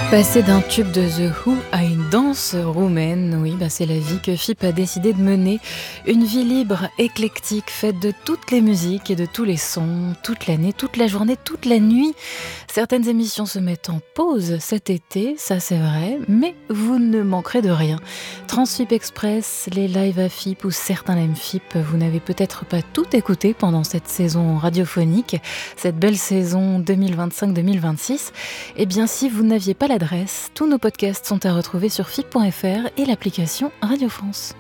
Passer d'un tube de The Who à une danse roumaine, oui, c'est la vie que FIP a décidé de mener. Une vie libre, éclectique, faite de toutes les musiques et de tous les sons, toute l'année, toute la journée, toute la nuit. Certaines émissions se mettent en pause cet été, ça c'est vrai, mais vous ne manquerez de rien. Transfip Express, les lives à FIP ou certains Lem FIP, vous n'avez peut-être pas tout écouté pendant cette saison radiophonique, cette belle saison 2025-2026. Eh bien, si vous n'aviez pas l'adresse, tous nos podcasts sont à retrouver sur FIP.fr et l'application Radio France.